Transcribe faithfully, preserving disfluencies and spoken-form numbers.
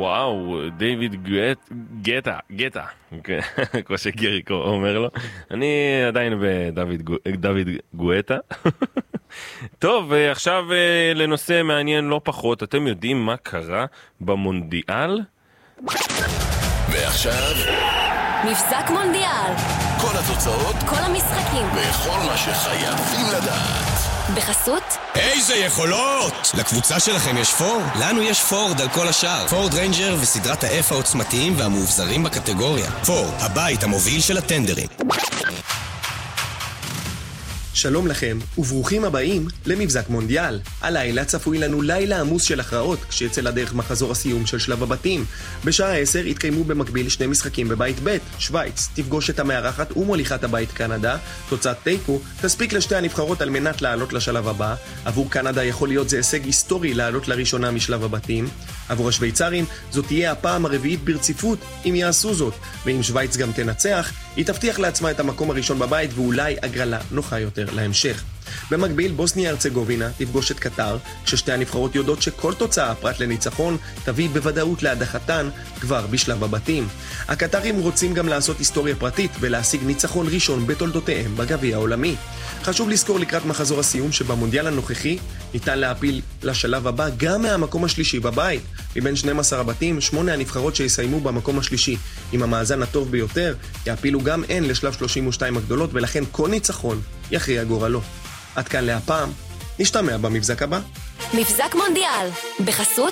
וואו, דיוויד גטה, גטה, כמו שגריקו אומר לו. אני עדיין בדוד גואטה. טוב, עכשיו לנושא מעניין לא פחות. אתם יודעים מה קרה במונדיאל? ועכשיו מבזק מונדיאל, כל התוצאות, כל המשחקים וכל מה שחייבים לדעת בחסות איזה יכולות! לקבוצה שלכם יש פורד? לנו יש פורד על כל השאר. פורד ריינג'ר וסדרת ה-F העוצמתיים והמאובזרים בקטגוריה. פורד, הבית המוביל של הטנדרים. שלום לכם, וברוכים הבאים למבזק מונדיאל. הלילה צפוי לנו לילה עמוס של הכרעות, כשיצא לדרך מחזור הסיום של שלב הבתים. בשעה עשר יתקיימו במקביל שני משחקים בבית ב'. שוויץ תפגוש את המארחת ומוליכת הבית קנדה. תוצאת תיקו תספיק לשתי הנבחרות על מנת לעלות לשלב הבא. עבור קנדה יכול להיות זה הישג היסטורי לעלות לראשונה משלב הבתים. עבור השוויצרים זאת תהיה הפעם הרביעית ברציפות אם יעשו זאת, ואם שוויץ גם תנצח היא תבטיח לעצמה את המקום הראשון בבית ואולי הגרלה נוחה יותר להמשך. במקביל בוסניה הרצגובינה תפגוש את קטר, כששתי הנבחרות יודעות שכל תוצאה פרט לניצחון תביא בוודאות להדחתן כבר בשלב הבתים. הקטרים רוצים גם לעשות היסטוריה פרטית ולהשיג ניצחון ראשון בתולדותיהם בגביע העולמי. חשוב לזכור לקראת מחזור הסיום שבמונדיאל הנוכחי ניתן להפיל לשלב הבא גם מהמקום השלישי בבית. מבין שנים עשר הבתים, שמונה הנבחרות שיסיימו במקום השלישי עם המאזן הטוב ביותר יעפילו גם הן לשלב שלושים ושתיים הגדולות, ולכן כל ניצחון יכריע גורלו. עד כאן להפעם, נשתמע במבזק הבא. מבזק מונדיאל בחסות